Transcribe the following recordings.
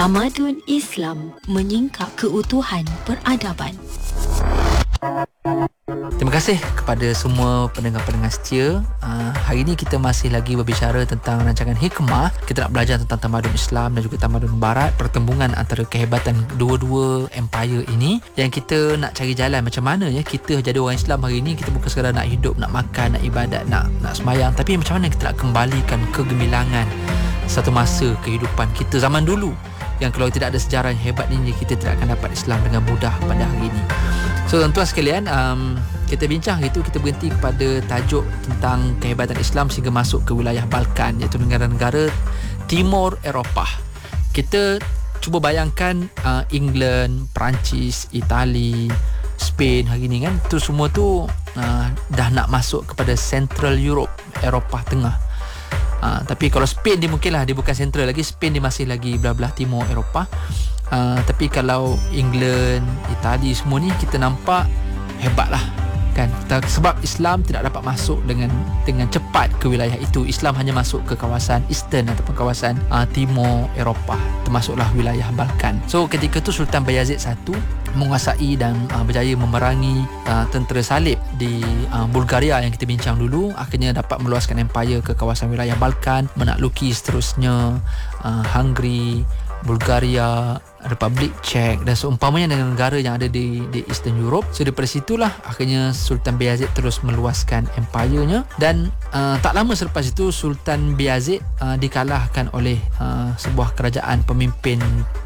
Tamadun Islam menyingkap keutuhan peradaban. Terima kasih kepada semua pendengar-pendengar setia. Hari ini kita masih lagi berbicara tentang rancangan Hikmah. Kita nak belajar tentang tamadun Islam dan juga tamadun Barat, pertembungan antara kehebatan dua-dua empire ini, yang kita nak cari jalan macam mana ya kita jadi orang Islam hari ini. Kita bukan sekadar nak hidup, nak makan, nak ibadat, nak sembahyang, tapi macam mana kita nak kembalikan kegemilangan satu masa kehidupan kita zaman dulu, yang kalau tidak ada sejarah yang hebat ini, kita tidak akan dapat Islam dengan mudah pada hari ini. So tuan-tuan sekalian, kita bincang itu, kita berhenti kepada tajuk tentang kehebatan Islam sehingga masuk ke wilayah Balkan, iaitu negara-negara Timur Eropah. Kita cuba bayangkan England, Perancis, Itali, Spain hari ni kan, tu semua tu dah nak masuk kepada Central Europe, Eropah Tengah. Tapi kalau Spain dia mungkinlah dia bukan Central lagi, Spain dia masih lagi belah-belah Timur Eropah. Tapi kalau England, Itali semua ni kita nampak hebatlah kan, sebab Islam tidak dapat masuk dengan cepat ke wilayah itu. Islam hanya masuk ke kawasan Eastern ataupun kawasan Timur Eropah, termasuklah wilayah Balkan. So ketika tu Sultan Bayazid I menguasai dan berjaya memerangi tentera salib di Bulgaria yang kita bincang dulu. Akhirnya dapat meluaskan empire ke kawasan wilayah Balkan, menakluki seterusnya Hungary, Bulgaria, Republik Czech dan seumpamanya dengan negara yang ada di Eastern Europe. So daripada situlah akhirnya Sultan Bayazid terus meluaskan empire-nya, dan tak lama selepas itu Sultan Bayazid dikalahkan oleh sebuah kerajaan pemimpin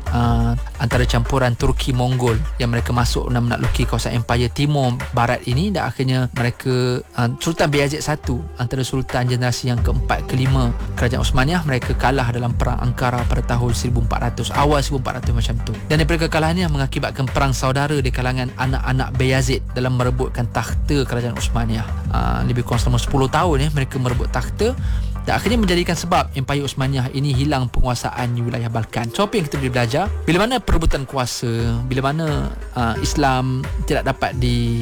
antara campuran Turki Mongol yang mereka masuk dan menakluki kawasan empire Timur Barat ini. Dan akhirnya mereka Sultan Bayazid I antara sultan generasi yang keempat kelima kerajaan Osmaniyah, mereka kalah dalam perang Ankara pada tahun 1400, awal 1400 macam tu. Dan daripada kekalahan ini mengakibatkan perang saudara di kalangan anak-anak Bayazid dalam merebutkan takhta kerajaan Osmaniyah. Lebih kurang selama 10 tahun mereka merebut takhta, dan akhirnya menjadikan sebab Empire Osmaniyah ini hilang penguasaan di wilayah Balkan. So apa yang kita boleh belajar? Bila mana perebutan kuasa, bila mana Islam tidak dapat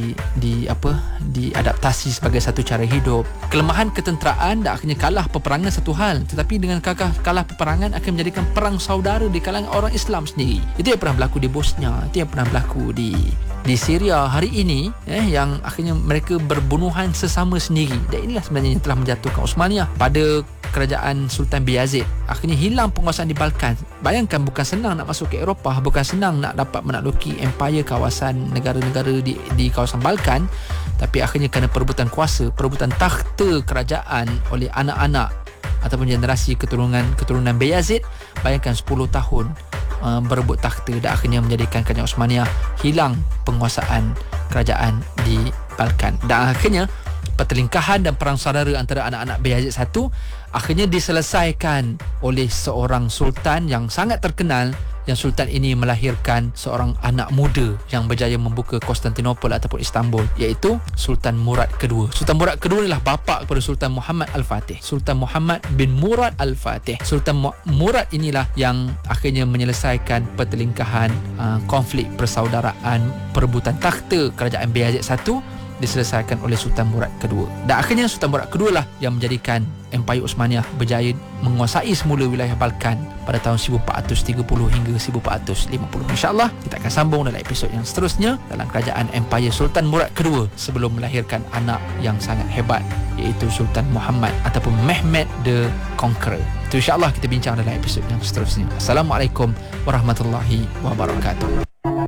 diadaptasi sebagai satu cara hidup, kelemahan ketenteraan dan akhirnya kalah peperangan satu hal, tetapi dengan kalah peperangan akan menjadikan perang saudara di kalangan orang Islam sendiri. Itu yang pernah berlaku di Bosnia, itu yang pernah berlaku di Syria hari ini, yang akhirnya mereka berbunuhan sesama sendiri. Dan inilah sebenarnya yang telah menjatuhkan Osmaniyah pada kerajaan Sultan Bayazid. Akhirnya hilang penguasaan di Balkan. Bayangkan, bukan senang nak masuk ke Eropah, bukan senang nak dapat menakluki empire kawasan negara-negara di kawasan Balkan, tapi akhirnya kerana perebutan kuasa, perebutan takhta kerajaan oleh anak-anak ataupun generasi keturunan Bayazid, bayangkan 10 tahun berebut takhta, dan akhirnya menjadikan kerajaan Osmaniyah hilang penguasaan kerajaan di Balkan. Dan akhirnya pertelingkahan dan perang saudara antara anak-anak Bayazid I akhirnya diselesaikan oleh seorang sultan yang sangat terkenal, yang sultan ini melahirkan seorang anak muda yang berjaya membuka Konstantinopel ataupun Istanbul, iaitu Sultan Murad II. Sultan Murad II adalah bapa kepada Sultan Muhammad Al-Fatih, Sultan Muhammad bin Murad Al-Fatih. Sultan Murad inilah yang akhirnya menyelesaikan pertelingkahan, konflik persaudaraan, perebutan takhta kerajaan Bayazid I diselesaikan oleh Sultan Murad II. Dan akhirnya Sultan Murad II lah yang menjadikan Empire Osmaniyah berjaya menguasai semula wilayah Balkan pada tahun 1430 hingga 1450. InsyaAllah kita akan sambung dalam episod yang seterusnya dalam kerajaan Empire Sultan Murad II sebelum melahirkan anak yang sangat hebat, iaitu Sultan Muhammad ataupun Mehmed the Conqueror. Itu insyaAllah kita bincang dalam episod yang seterusnya. Assalamualaikum warahmatullahi wabarakatuh.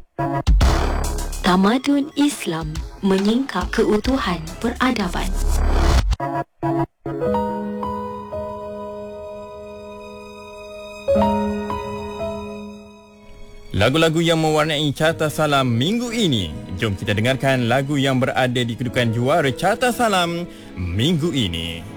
Tamadun Islam menyingkap keutuhan peradaban. Lagu-lagu yang mewarnai Carta Salam minggu ini. Jom kita dengarkan lagu yang berada di kedudukan juara Carta Salam minggu ini.